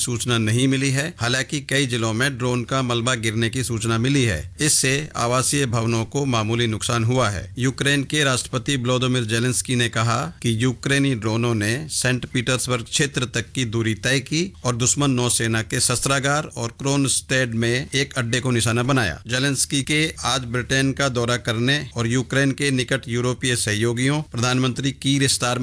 सूचना नहीं मिली है। हालांकि कई जिलों में ड्रोन का मलबा गिरने की सूचना मिली है। इससे आवासीय भवनों को मामूली नुकसान हुआ है। यूक्रेन के राष्ट्रपति व्लोदिमीर ज़ेलेंस्की ने कहा कि यूक्रेनी ड्रोनों ने सेंट पीटर्सबर्ग क्षेत्र तक की दूरी तय की और दुश्मन नौसेना के शस्त्रागार और क्रोनस्टेड में एक अड्डे को निशाना बनाया। ज़ेलेंस्की के आज ब्रिटेन का दौरा करने और यूक्रेन के निकट यूरोपीय सहयोगियों, प्रधानमंत्री कीर स्टारमर